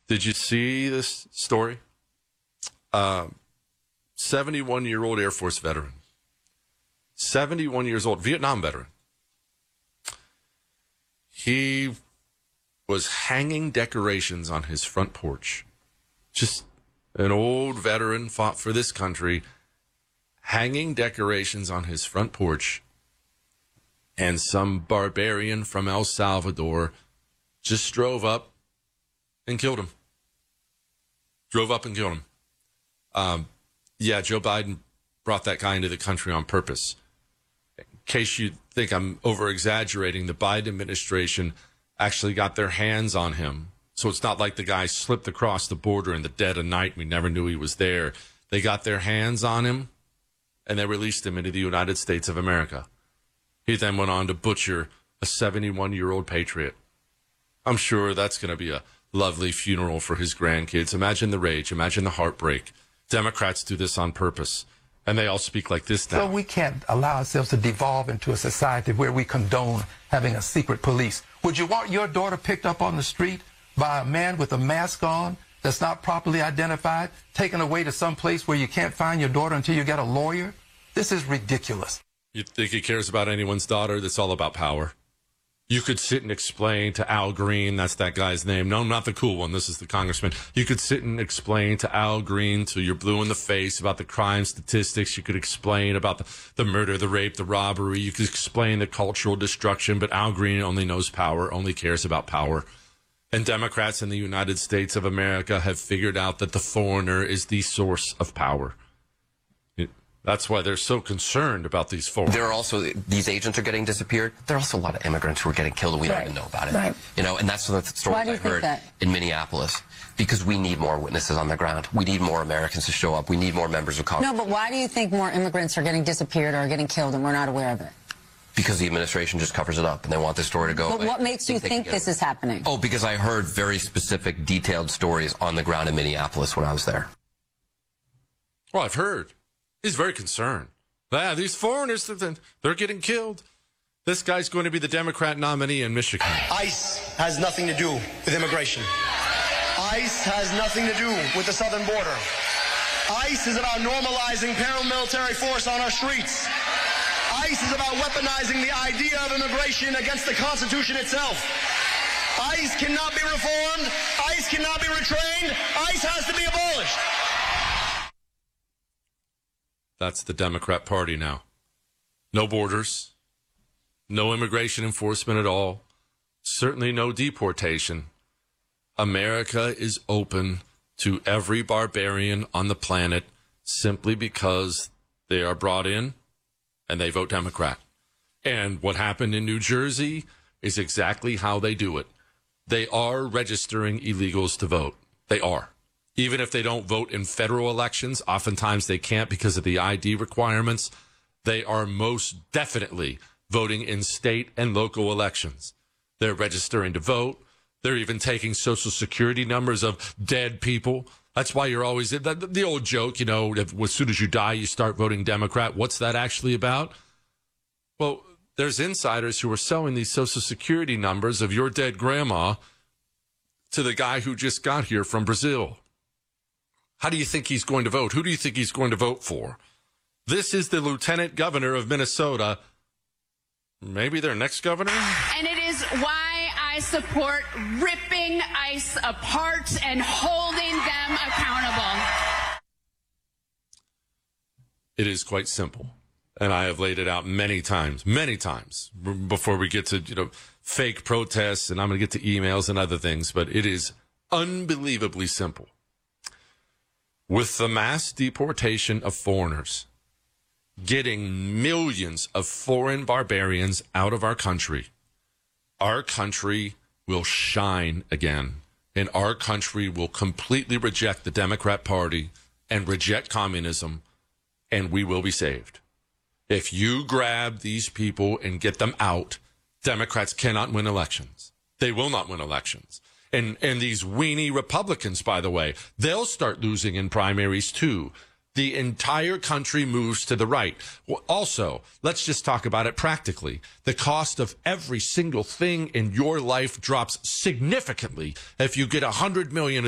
Did you see this story? 71-year-old Air Force veteran. 71 years old, Vietnam veteran. He was hanging decorations on his front porch. Just an old veteran, fought for this country, hanging decorations on his front porch. And some barbarian from El Salvador just drove up and killed him. Drove up and killed him. Yeah, Joe Biden brought that guy into the country on purpose. In case you think I'm over-exaggerating, the Biden administration actually got their hands on him. So it's not like the guy slipped across the border in the dead of night. We never knew he was there. They got their hands on him, and they released him into the United States of America. He then went on to butcher a 71-year-old patriot. I'm sure that's going to be a lovely funeral for his grandkids. Imagine the rage. Imagine the heartbreak. Democrats do this on purpose, and they all speak like this now. So we can't allow ourselves to devolve into a society where we condone having a secret police. Would you want your daughter picked up on the street by a man with a mask on that's not properly identified, taken away to some place where you can't find your daughter until you get a lawyer? This is ridiculous. You think he cares about anyone's daughter? That's all about power. You could sit and explain to Al Green, that's that guy's name. No, not the cool one. This is the congressman. You could sit and explain to Al Green till you're blue in the face about the crime statistics. You could explain about the murder, the rape, the robbery. You could explain the cultural destruction, but Al Green only knows power, only cares about power. And Democrats in the United States of America have figured out that the foreigner is the source of power. That's why they're so concerned about these foreigners. There are also, these agents are getting disappeared. There are also a lot of immigrants who are getting killed and we don't even know about it. Right. You know, and that's the story I heard in Minneapolis. Because we need more witnesses on the ground. We need more Americans to show up. We need more members of Congress. No, but why do you think more immigrants are getting disappeared or getting killed and we're not aware of it? Because the administration just covers it up and they want this story to go away. But what makes you think this is happening? Oh, because I heard very specific, detailed stories on the ground in Minneapolis when I was there. Well, I've heard. He's very concerned. Yeah, these foreigners, they're getting killed. This guy's going to be the Democrat nominee in Michigan. ICE has nothing to do with immigration. ICE has nothing to do with the southern border. ICE is about normalizing paramilitary force on our streets. ICE is about weaponizing the idea of immigration against the Constitution itself. ICE cannot be reformed. ICE cannot be retrained. ICE has to be abolished. That's the Democrat Party now. No borders, no immigration enforcement at all, certainly no deportation. America is open to every barbarian on the planet simply because they are brought in and they vote Democrat. And what happened in New Jersey is exactly how they do it. They are registering illegals to vote. They are. Even if they don't vote in federal elections, oftentimes they can't because of the ID requirements. They are most definitely voting in state and local elections. They're registering to vote. They're even taking Social Security numbers of dead people. That's why you're always the old joke, you know, as soon as you die, you start voting Democrat. What's that actually about? Well, there's insiders who are selling these Social Security numbers of your dead grandma to the guy who just got here from Brazil. How do you think he's going to vote? Who do you think he's going to vote for? This is the lieutenant governor of Minnesota. Maybe their next governor? And it is why I support ripping ICE apart and holding them accountable. It is quite simple. And I have laid it out many times, before we get to, fake protests, and I'm going to get to emails and other things, but it is unbelievably simple. With the mass deportation of foreigners, getting millions of foreign barbarians out of our country will shine again. And our country will completely reject the Democrat Party and reject communism, and we will be saved. If you grab these people and get them out, Democrats cannot win elections. They will not win elections. And these weenie Republicans, by the way, they'll start losing in primaries too. The entire country moves to the right. Well, also, let's just talk about it practically. The cost of every single thing in your life drops significantly if you get 100 million